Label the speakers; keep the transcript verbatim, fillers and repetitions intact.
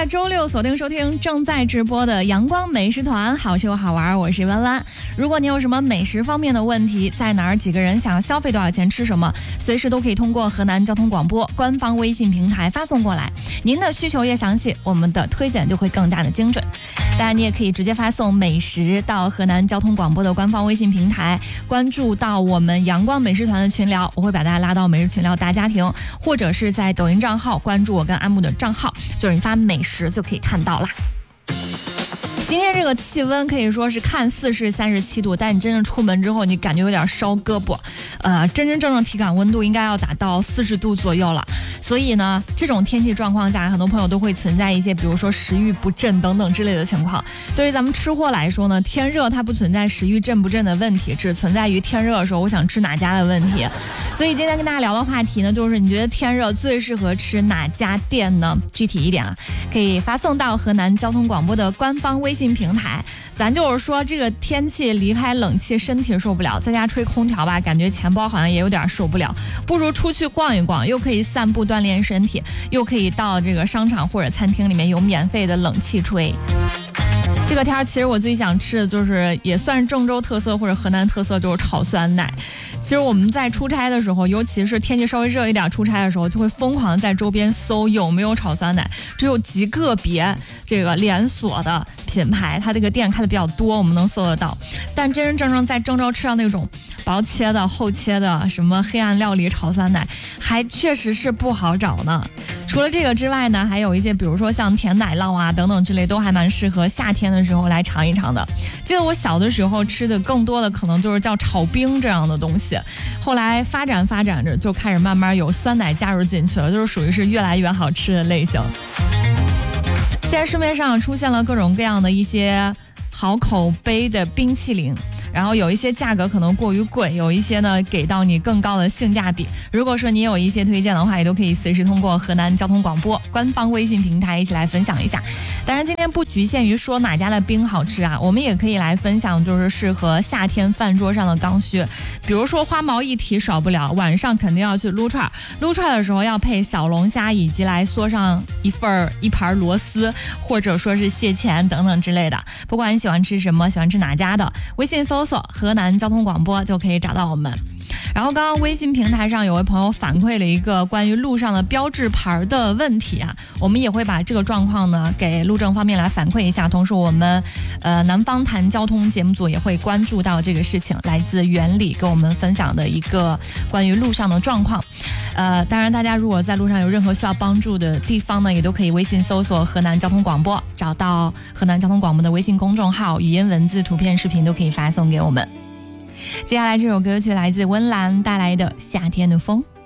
Speaker 1: 在周六锁定收听正在直播的阳光美食团，好吃又好玩，我是弯弯。如果你有什么美食方面的问题，在哪儿几个人想要消费多少钱吃什么，随时都可以通过河南交通广播官方微信平台发送过来。您的需求越详细，我们的推荐就会更加的精准。当然你也可以直接发送美食到河南交通广播的官方微信平台，关注到我们阳光美食团的群聊，我会把大家拉到美食群聊大家庭，或者是在抖音账号关注我跟安木的账号，就是你发美食就可以看到啦。今天这个气温可以说是看似是三十七度，但你真正出门之后，你感觉有点烧胳膊，呃，真真正正体感温度应该要达到四十度左右了。所以呢，这种天气状况下，很多朋友都会存在一些，比如说食欲不振等等之类的情况。对于咱们吃货来说呢，天热它不存在食欲振不振的问题，只存在于天热的时候我想吃哪家的问题。所以今天跟大家聊的话题呢，就是你觉得天热最适合吃哪家店呢？具体一点啊，可以发送到河南交通广播的官方微信平台。咱就是说这个天气离开冷气身体受不了，在家吹空调吧，感觉钱包好像也有点受不了，不如出去逛一逛，又可以散步锻炼身体，又可以到这个商场或者餐厅里面有免费的冷气吹。这个天其实我最想吃的就是也算是郑州特色或者河南特色，就是炒酸奶。其实我们在出差的时候，尤其是天气稍微热一点出差的时候，就会疯狂在周边搜有没有炒酸奶。只有极个别这个连锁的品牌，它这个店开的比较多，我们能搜得到。但真真正正在郑州吃到那种薄切的厚切的什么黑暗料理炒酸奶，还确实是不好找呢。除了这个之外呢，还有一些比如说像甜奶酪啊等等之类，都还蛮适合夏天的时候来尝一尝的。记得我小的时候吃的更多的可能就是叫炒冰这样的东西，后来发展发展着就开始慢慢有酸奶加入进去了，就是属于是越来越好吃的类型。现在市面上出现了各种各样的一些好口碑的冰淇淋，然后有一些价格可能过于贵，有一些呢给到你更高的性价比。如果说你有一些推荐的话，也都可以随时通过河南交通广播官方微信平台一起来分享一下。当然今天不局限于说哪家的冰好吃啊，我们也可以来分享就是适合夏天饭桌上的刚需。比如说花毛一体少不了，晚上肯定要去撸串，撸串的时候要配小龙虾，以及来嗦上一份一盘螺丝，或者说是蟹钳等等之类的。不管你喜欢吃什么，喜欢吃哪家的，微信搜索河南交通广播就可以找到我们。然后刚刚微信平台上有位朋友反馈了一个关于路上的标志牌的问题啊，我们也会把这个状况呢给路政方面来反馈一下，同时我们呃南方谈交通节目组也会关注到这个事情，来自原理给我们分享的一个关于路上的状况。呃，当然大家如果在路上有任何需要帮助的地方呢，也都可以微信搜索河南交通广播，找到河南交通广播的微信公众号，语音文字图片视频都可以发送给我们。接下来这首歌曲来自温岚带来的夏天的风。